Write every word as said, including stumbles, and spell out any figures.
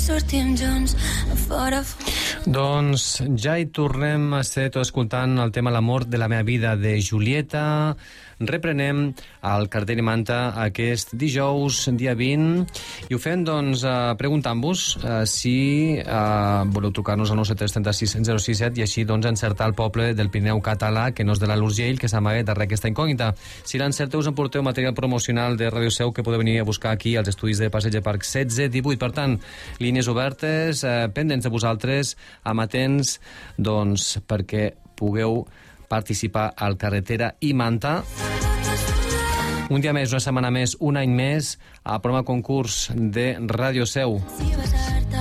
sortim junts a fora. Doncs ja hi tornem a ser tot escoltant el tema L'amor de la meva vida de Julieta. Reprenem el Cartell i Manta aquest dijous, dia vint, i ho fem doncs preguntant-vos eh, si eh, voleu trucar-nos al nou set tres tres sis zero sis set i així doncs encertar el poble del Pirineu català, que no és de l'Alt Urgell, que s'amaga darrere aquesta incògnita. Si l'encerteu us emporteu material promocional de Ràdio Seu que podeu venir a buscar aquí als estudis de Passeig de Parc setze divuit. Per tant, línies obertes, eh, pendents de vosaltres, amatents, doncs, perquè pugueu participar al Carretera i Manta. Un dia més, una setmana més, un any més, al programa concurs de Ràdio Seu.